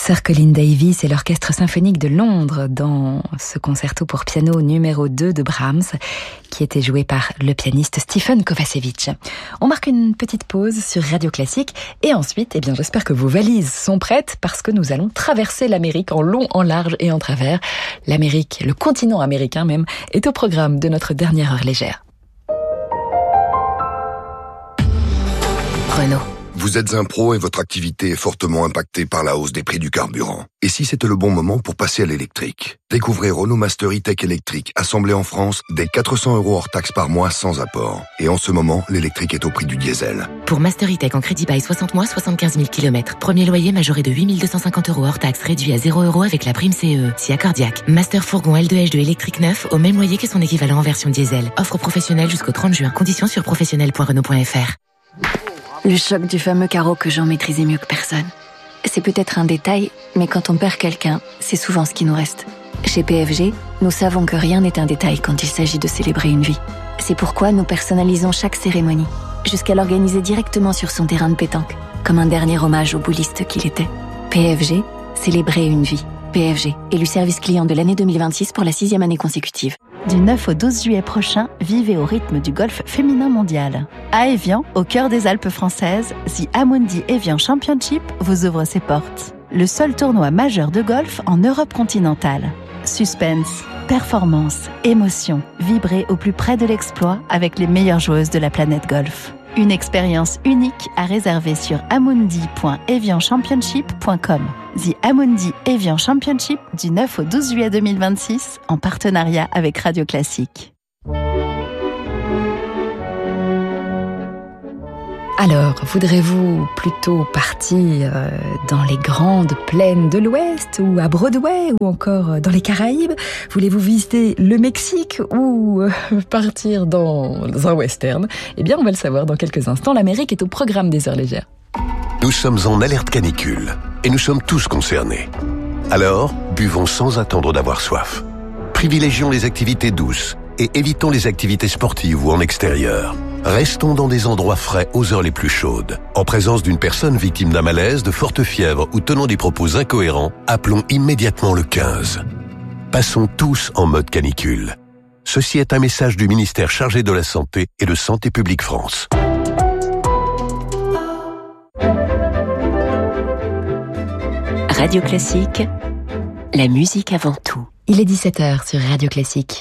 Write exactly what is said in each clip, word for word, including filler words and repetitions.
Sir Colin Davis et l'Orchestre symphonique de Londres dans ce concerto pour piano numéro deux de Brahms, qui était joué par le pianiste Stephen Kovacevic. On marque une petite pause sur Radio Classique et ensuite, eh bien, j'espère que vos valises sont prêtes parce que nous allons traverser l'Amérique en long, en large et en travers. L'Amérique, le continent américain même, est au programme de notre dernière heure légère. Renault. Vous êtes un pro et votre activité est fortement impactée par la hausse des prix du carburant. Et si c'était le bon moment pour passer à l'électrique? Découvrez Renault Master E-Tech électrique, assemblé en France, dès quatre cents euros hors taxe par mois sans apport. Et en ce moment, l'électrique est au prix du diesel. Pour Master E-Tech en crédit bail soixante mois, soixante-quinze mille kilomètres. Premier loyer majoré de huit mille deux cent cinquante euros hors taxe, réduit à zéro euros avec la prime C E E. Si accordiaque. Master Fourgon L deux H deux électrique neuf, au même loyer que son équivalent en version diesel. Offre professionnelle jusqu'au trente juin. Conditions sur professionnel point renault point f r. Le choc du fameux carreau que Jean maîtrisait mieux que personne. C'est peut-être un détail, mais quand on perd quelqu'un, c'est souvent ce qui nous reste. Chez P F G, nous savons que rien n'est un détail quand il s'agit de célébrer une vie. C'est pourquoi nous personnalisons chaque cérémonie, jusqu'à l'organiser directement sur son terrain de pétanque, comme un dernier hommage au bouliste qu'il était. P F G, célébrer une vie. P F G, élu service client de l'année deux mille vingt-six pour la sixième année consécutive. Du neuf au douze juillet prochain, vivez au rythme du golf féminin mondial. À Évian, au cœur des Alpes françaises, The Amundi Évian Championship vous ouvre ses portes. Le seul tournoi majeur de golf en Europe continentale. Suspense, performance, émotion, vibrez au plus près de l'exploit avec les meilleures joueuses de la planète golf. Une expérience unique à réserver sur amundi point evian championship point com. The Amundi Évian Championship du neuf au douze juillet deux mille vingt-six en partenariat avec Radio Classique. Alors, voudrez-vous plutôt partir dans les grandes plaines de l'Ouest ou à Broadway ou encore dans les Caraïbes? Voulez-vous visiter le Mexique ou partir dans un western? Eh bien, on va le savoir dans quelques instants. L'Amérique est au programme des heures légères. Nous sommes en alerte canicule et nous sommes tous concernés. Alors, buvons sans attendre d'avoir soif. Privilégions les activités douces et évitons les activités sportives ou en extérieur. Restons dans des endroits frais aux heures les plus chaudes. En présence d'une personne victime d'un malaise, de forte fièvre ou tenant des propos incohérents, appelons immédiatement le quinze. Passons tous en mode canicule. Ceci est un message du ministère chargé de la Santé et de Santé publique France. Radio Classique, la musique avant tout. Il est dix-sept heures sur Radio Classique.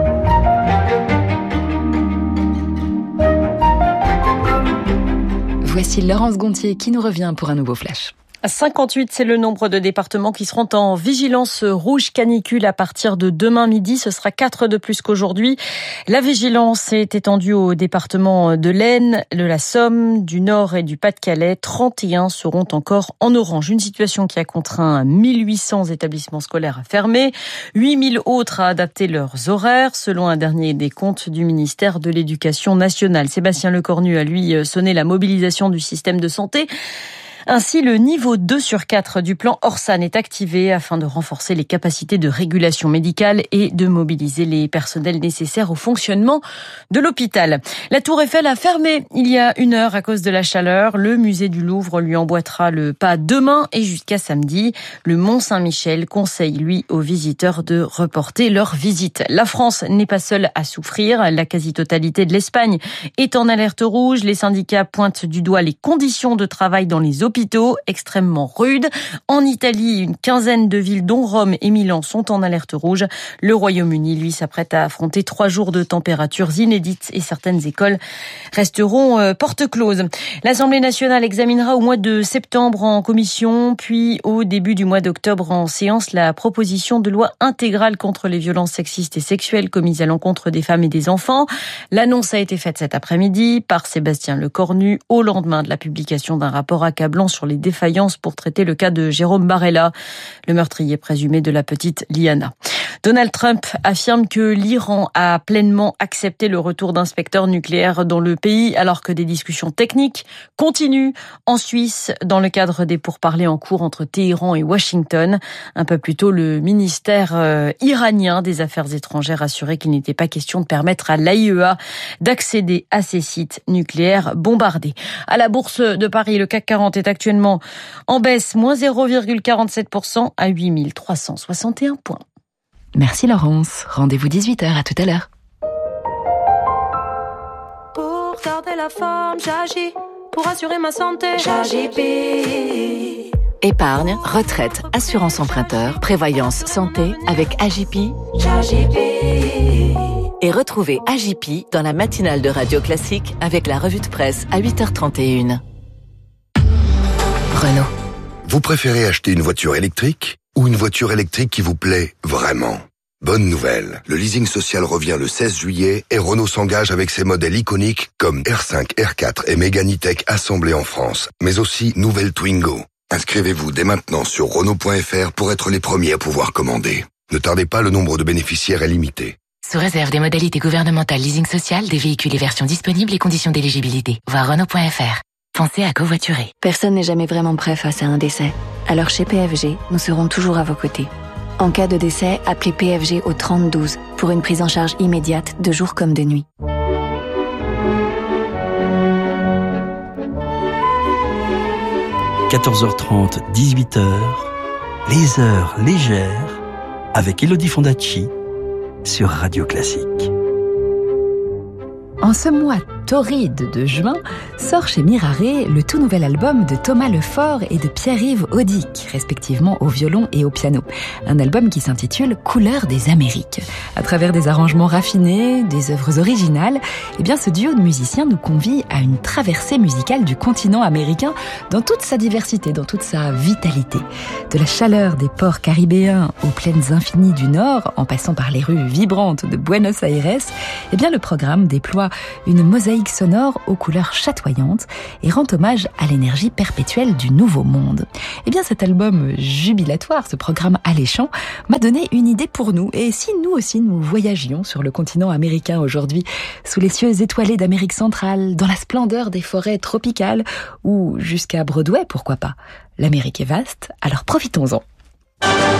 Voici Laurence Gontier qui nous revient pour un nouveau flash. cinquante-huit, c'est le nombre de départements qui seront en vigilance rouge canicule à partir de demain midi. Ce sera quatre de plus qu'aujourd'hui. La vigilance est étendue aux départements de l'Aisne, de la Somme, du Nord et du Pas-de-Calais. trente et un seront encore en orange. Une situation qui a contraint mille huit cents établissements scolaires à fermer, huit mille autres à adapter leurs horaires, selon un dernier décompte du ministère de l'Éducation nationale. Sébastien Lecornu a lui sonné la mobilisation du système de santé. Ainsi, le niveau deux sur quatre du plan Orsan est activé afin de renforcer les capacités de régulation médicale et de mobiliser les personnels nécessaires au fonctionnement de l'hôpital. La Tour Eiffel a fermé il y a une heure à cause de la chaleur. Le musée du Louvre lui emboîtera le pas demain et jusqu'à samedi. Le Mont-Saint-Michel conseille, lui, aux visiteurs de reporter leur visite. La France n'est pas seule à souffrir. La quasi-totalité de l'Espagne est en alerte rouge. Les syndicats pointent du doigt les conditions de travail dans les hôpitaux. hôpitaux extrêmement rudes. En Italie, une quinzaine de villes, dont Rome et Milan, sont en alerte rouge. Le Royaume-Uni, lui, s'apprête à affronter trois jours de températures inédites et certaines écoles resteront euh, porte close. L'Assemblée nationale examinera au mois de septembre en commission, puis au début du mois d'octobre en séance, la proposition de loi intégrale contre les violences sexistes et sexuelles commises à l'encontre des femmes et des enfants. L'annonce a été faite cet après-midi par Sébastien Lecornu au lendemain de la publication d'un rapport accablant sur les défaillances pour traiter le cas de Jérôme Barella, le meurtrier présumé de la petite Liana. Donald Trump affirme que l'Iran a pleinement accepté le retour d'inspecteurs nucléaires dans le pays, alors que des discussions techniques continuent en Suisse dans le cadre des pourparlers en cours entre Téhéran et Washington. Un peu plus tôt, le ministère euh, iranien des Affaires étrangères assurait qu'il n'était pas question de permettre à l'A I E A d'accéder à ces sites nucléaires bombardés. À la bourse de Paris, le C A C quarante est actuellement en baisse, moins zéro virgule quarante-sept pour cent à huit mille trois cent soixante et un points. Merci Laurence. Rendez-vous dix-huit heures, à tout à l'heure. Pour garder la forme, j'agis. Pour assurer ma santé, j'agis P. Épargne, retraite, assurance emprunteur, prévoyance, santé avec A J P. J'agis P. Et retrouvez A J P dans la matinale de Radio Classique avec la revue de presse à huit heures trente et une. Renault. Vous préférez acheter une voiture électrique ou une voiture électrique qui vous plaît vraiment ? Bonne nouvelle, le leasing social revient le seize juillet et Renault s'engage avec ses modèles iconiques comme R cinq, R quatre et Mégane E-Tech assemblés en France, mais aussi nouvelle Twingo. Inscrivez-vous dès maintenant sur Renault point F R pour être les premiers à pouvoir commander. Ne tardez pas, le nombre de bénéficiaires est limité. Sous réserve des modalités gouvernementales leasing social, des véhicules et versions disponibles et conditions d'éligibilité. Voir Renault point F R. Pensez à covoiturer. Personne n'est jamais vraiment prêt face à un décès. Alors chez P F G, nous serons toujours à vos côtés. En cas de décès, appelez P F G au trente douze pour une prise en charge immédiate de jour comme de nuit. quatorze heures trente, dix-huit heures, les heures légères avec Elodie Fondacci sur Radio Classique. En ce mois torride de juin, sort chez Mirare le tout nouvel album de Thomas Lefort et de Pierre-Yves Audic, respectivement au violon et au piano. Un album qui s'intitule Couleurs des Amériques. À travers des arrangements raffinés, des œuvres originales, eh bien ce duo de musiciens nous convie à une traversée musicale du continent américain dans toute sa diversité, dans toute sa vitalité. De la chaleur des ports caribéens aux plaines infinies du Nord, en passant par les rues vibrantes de Buenos Aires, eh bien le programme déploie une mosaïque sonore aux couleurs chatoyantes et rend hommage à l'énergie perpétuelle du Nouveau Monde. Eh bien, cet album jubilatoire, ce programme alléchant, m'a donné une idée pour nous. Et si nous aussi, nous voyagions sur le continent américain aujourd'hui, sous les cieux étoilés d'Amérique centrale, dans la splendeur des forêts tropicales, ou jusqu'à Broadway, pourquoi pas? L'Amérique est vaste, alors profitons-en.